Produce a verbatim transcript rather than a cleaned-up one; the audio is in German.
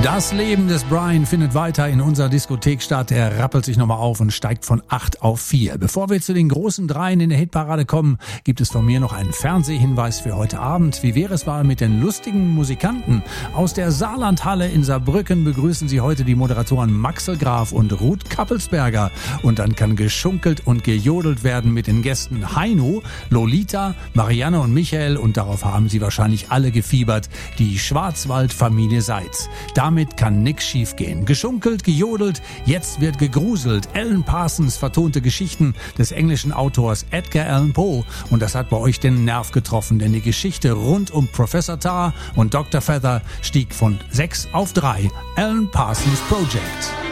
Das Leben des Brian findet weiter in unserer Diskothek statt. Er rappelt sich nochmal auf und steigt von acht auf vier. Bevor wir zu den großen Dreien in der Hitparade kommen, gibt es von mir noch einen Fernsehhinweis für heute Abend. Wie wäre es mal mit den lustigen Musikanten? Aus der Saarlandhalle in Saarbrücken begrüßen Sie heute die Moderatoren Maxel Graf und Ruth Kappelsberger. Und dann kann geschunkelt und gejodelt werden mit den Gästen Heino, Lolita, Marianne und Michael. Und darauf haben Sie wahrscheinlich alle gefiebert. Die Schwarzwald-Familie Seitz. Damit kann nix schiefgehen. Geschunkelt, gejodelt, jetzt wird gegruselt. Alan Parsons vertonte Geschichten des englischen Autors Edgar Allan Poe. Und das hat bei euch den Nerv getroffen, denn die Geschichte rund um Professor Tar und Doktor Feather stieg von sechs auf drei. Alan Parsons Project.